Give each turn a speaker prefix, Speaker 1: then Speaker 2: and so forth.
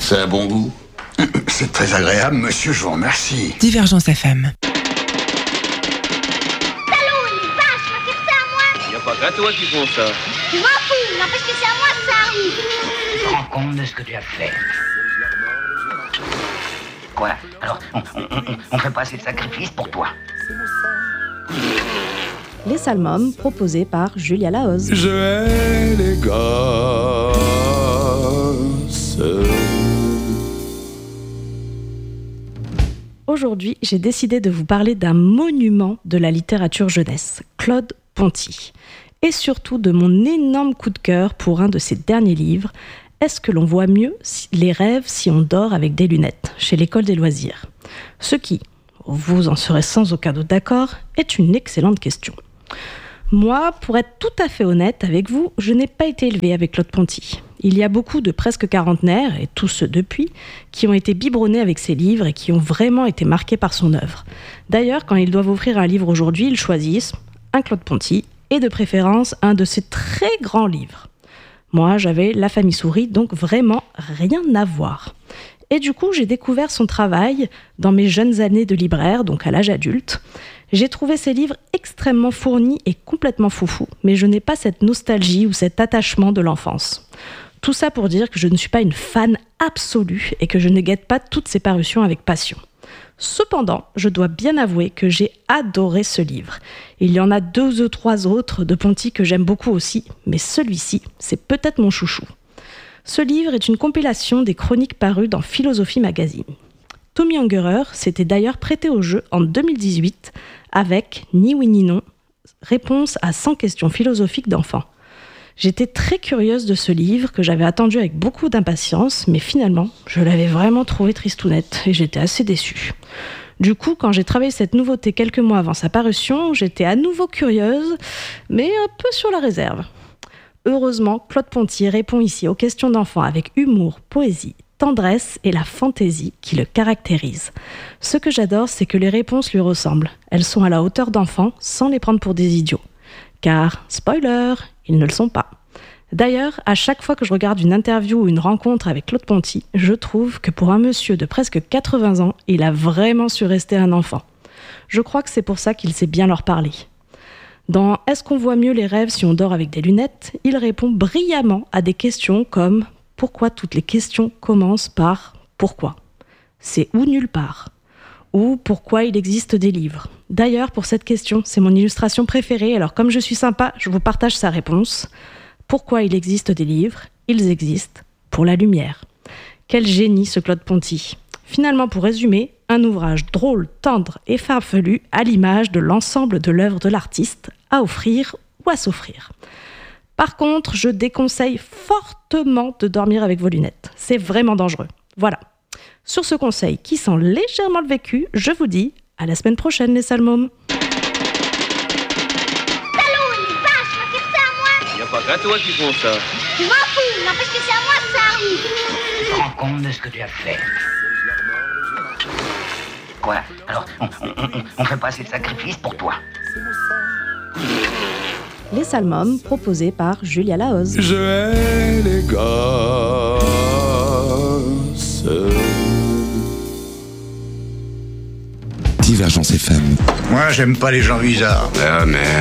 Speaker 1: C'est un bon goût. C'est très agréable, monsieur, je vous remercie.
Speaker 2: Divergence FM.
Speaker 3: Pas qu'à toi qui font ça.
Speaker 4: Je m'en fous, n'empêche que c'est à moi que ça arrive.
Speaker 5: Tu te rends compte de ce que tu as fait? Quoi? Alors, on fait pas assez de sacrifices pour toi?
Speaker 6: Les Salmums, proposés par Julia Lahoz.
Speaker 7: Je hais les gosses.
Speaker 6: Aujourd'hui, j'ai décidé de vous parler d'un monument de la littérature jeunesse, Claude Ponty. Et surtout de mon énorme coup de cœur pour un de ses derniers livres, Est-ce que l'on voit mieux les rêves si on dort avec des lunettes, chez l'École des loisirs? Ce qui, vous en serez sans aucun doute d'accord, est une excellente question. Moi, pour être tout à fait honnête avec vous, je n'ai pas été élevée avec Claude Ponty. Il y a beaucoup de presque quarantenaires, et tous ceux depuis, qui ont été biberonnés avec ses livres et qui ont vraiment été marqués par son œuvre. D'ailleurs, quand ils doivent offrir un livre aujourd'hui, ils choisissent un Claude Ponty, et de préférence un de ses très grands livres. Moi, j'avais La famille souris, donc vraiment rien à voir. Et du coup, j'ai découvert son travail dans mes jeunes années de libraire, donc à l'âge adulte. J'ai trouvé ses livres extrêmement fournis et complètement foufou, mais je n'ai pas cette nostalgie ou cet attachement de l'enfance. Tout ça pour dire que je ne suis pas une fan absolue et que je ne guette pas toutes ses parutions avec passion. Cependant, je dois bien avouer que j'ai adoré ce livre. Il y en a 2 ou 3 autres de Ponty que j'aime beaucoup aussi, mais celui-ci, c'est peut-être mon chouchou. Ce livre est une compilation des chroniques parues dans Philosophie Magazine. Tommy Ungerer s'était d'ailleurs prêté au jeu en 2018 avec Ni oui ni non, réponse à 100 questions philosophiques d'enfants. J'étais très curieuse de ce livre que j'avais attendu avec beaucoup d'impatience, mais finalement, je l'avais vraiment trouvé tristounette et j'étais assez déçue. Du coup, quand j'ai travaillé cette nouveauté quelques mois avant sa parution, j'étais à nouveau curieuse, mais un peu sur la réserve. Heureusement, Claude Ponty répond ici aux questions d'enfants avec humour, poésie, tendresse et la fantaisie qui le caractérise. Ce que j'adore, c'est que les réponses lui ressemblent. Elles sont à la hauteur d'enfants sans les prendre pour des idiots. Car, spoiler, ils ne le sont pas. D'ailleurs, à chaque fois que je regarde une interview ou une rencontre avec Claude Ponty, je trouve que pour un monsieur de presque 80 ans, il a vraiment su rester un enfant. Je crois que c'est pour ça qu'il sait bien leur parler. Dans « Est-ce qu'on voit mieux les rêves si on dort avec des lunettes ?», il répond brillamment à des questions comme « Pourquoi toutes les questions commencent par « Pourquoi ?» C'est ou nulle part. Ou pourquoi il existe des livres. D'ailleurs, pour cette question, c'est mon illustration préférée, alors comme je suis sympa, je vous partage sa réponse. Pourquoi il existe des livres? Ils existent pour la lumière. Quel génie ce Claude Ponty. Finalement, pour résumer, un ouvrage drôle, tendre et farfelu à l'image de l'ensemble de l'œuvre de l'artiste, à offrir ou à s'offrir. Par contre, je déconseille fortement de dormir avec vos lunettes. C'est vraiment dangereux. Voilà. Sur ce conseil qui sent légèrement le vécu, je vous dis à la semaine prochaine les Salmums.
Speaker 4: Salaud, une vache, va faire ça à moi.
Speaker 3: Y a pas qu'à toi qui font ça.
Speaker 4: Je m'en fous, n'empêche que c'est à moi que ça arrive.
Speaker 5: Tu te rends compte de ce que tu as fait? Quoi? Alors, on fait pas assez de sacrifices pour toi?
Speaker 6: Les Salmums, proposés par Julia Lahoz.
Speaker 7: Je hais les gosses.
Speaker 2: Divergence FM.
Speaker 1: Moi, j'aime pas les gens bizarres.
Speaker 3: Ah merde.